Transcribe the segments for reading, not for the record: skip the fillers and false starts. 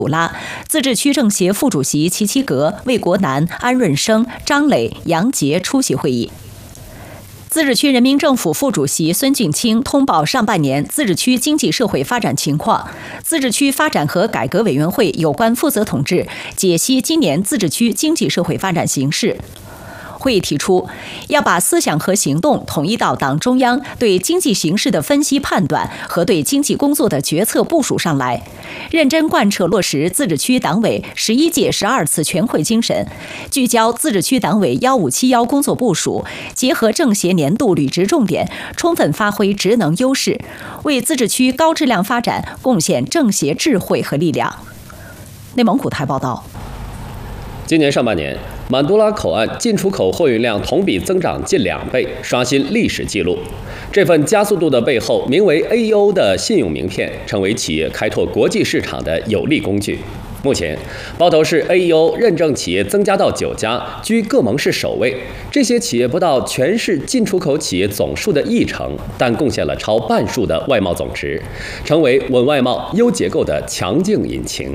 拉，自治区政协副主席齐齐格、魏国南、安润生、张磊、杨杰出席会议。自治区人民政府副主席孙俊清通报上半年自治区经济社会发展情况，自治区发展和改革委员会有关负责同志解析今年自治区经济社会发展形势。会议提出，要把思想和行动统一到党中央对经济形势的分析判断和对经济工作的决策部署上来，认真贯彻落实自治区党委11届12次全会精神，聚焦自治区党委1571工作部署，结合政协年度履职重点，充分发挥职能优势，为自治区高质量发展贡献政协智慧和力量。内蒙古台报道。 今年上半年，满都拉口岸进出口货运量同比增长近2倍，刷新历史记录。这份加速度的背后，名为 AEO 的信用名片成为企业开拓国际市场的有力工具。目前，包头市 AEO 认证企业增加到9家，居各盟市首位。这些企业不到全市进出口企业总数的1成，但贡献了超半数的外贸总值，成为稳外贸优结构的强劲引擎。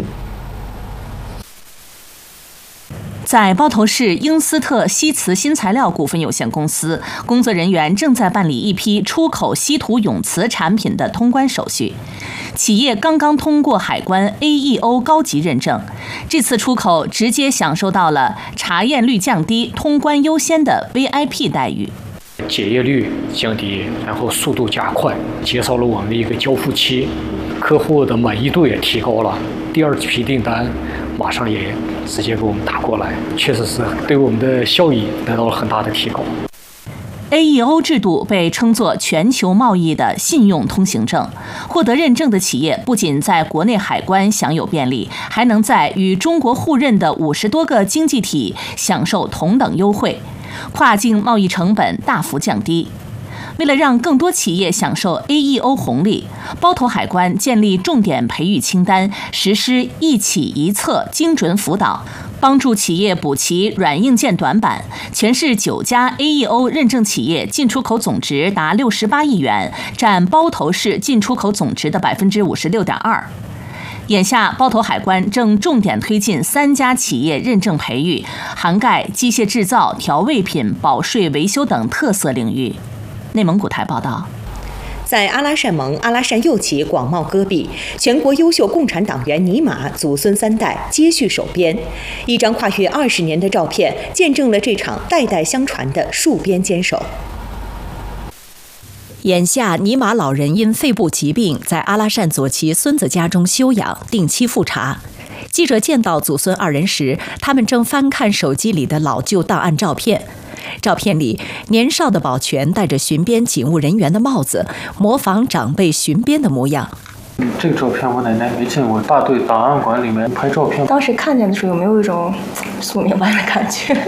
在包头市英斯特西瓷新材料股份有限公司，工作人员正在办理一批出口稀土永瓷产品的通关手续。企业刚刚通过海关 AEO 高级认证，这次出口直接享受到了查验率降低、通关优先的 VIP 待遇。 检验率降低，然后速度加快，减少了我们的一个交付期，客户的满意度也提高了。第2批订单马上也直接给我们打过来，确实是对我们的效益得到了很大的提高。 AEO 制度被称作全球贸易的信用通行证，获得认证的企业不仅在国内海关享有便利，还能在与中国互认的50多个经济体享受同等优惠，跨境贸易成本大幅降低。为了让更多企业享受 AEO 红利，包头海关建立重点培育清单，实施一企一策精准辅导，帮助企业补齐软硬件短板。全市9家 AEO 认证企业进出口总值达68亿元，占包头市进出口总值的56.2%。眼下，包头海关正重点推进3家企业认证培育，涵盖机械制造、调味品、保税维修等特色领域。内蒙古台报道。 在阿拉善盟阿拉善右旗广袤戈壁，全国优秀共产党员尼玛祖孙3代接续守边。一张跨越20年的照片，见证了这场代代相传的戍边坚守。 眼下，尼玛老人因肺部疾病在阿拉善左旗孙子家中休养，定期复查。记者见到祖孙2人时，他们正翻看手机里的老旧档案照片。照片里，年少的保全戴着巡边警务人员的帽子，模仿长辈巡边的模样。 这个照片我奶奶没见过，大队档案馆里面拍照片。 当时看见的时候，有没有一种宿命般的感觉？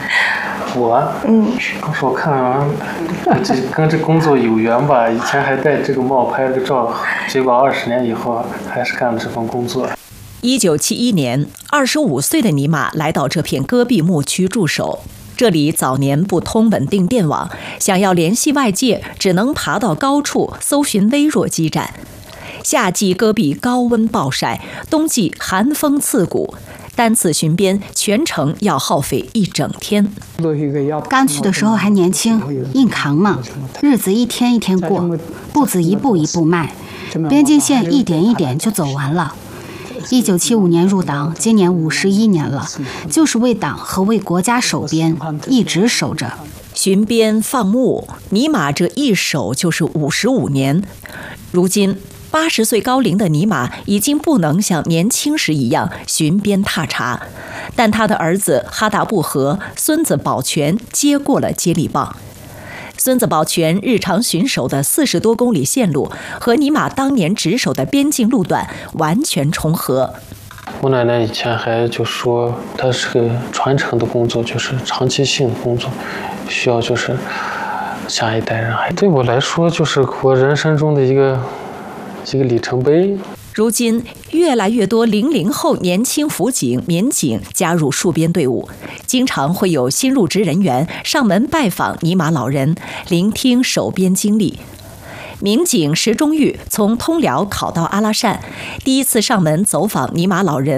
当时我看完，这跟这工作有缘吧。以前还戴这个帽拍了个照，结果20年以后还是干了这份工作。 1971年，25岁的尼玛来到这片戈壁牧区驻守。这里早年不通稳定电网，想要联系外界，只能爬到高处搜寻微弱基站。夏季戈壁高温暴晒，冬季寒风刺骨，单次巡边全程要耗费1整天。 刚去的时候还年轻，硬扛嘛，日子一天一天过，步子一步一步迈，边境线一点一点就走完了。1975年入党，今年51年了，就是为党和为国家守边，一直守着。 巡边放牧，尼玛这一守就是55年。如今80岁高龄的尼玛已经不能像年轻时一样巡边踏查，但他的儿子哈达布和孙子保全接过了接力棒。孙子保全日常巡守的40多公里线路和尼玛当年值守的边境路段完全重合。 我奶奶以前还就说，它是个传承的工作，就是长期性的工作，需要就是下一代人。对我来说，就是我人生中的一个里程碑。 如今，越来越多00后年轻辅警、民警加入戍边队伍，经常会有新入职人员上门拜访尼玛老人，聆听守边经历。 民警石中玉从通辽考到阿拉善，第一次上门走访尼玛老人。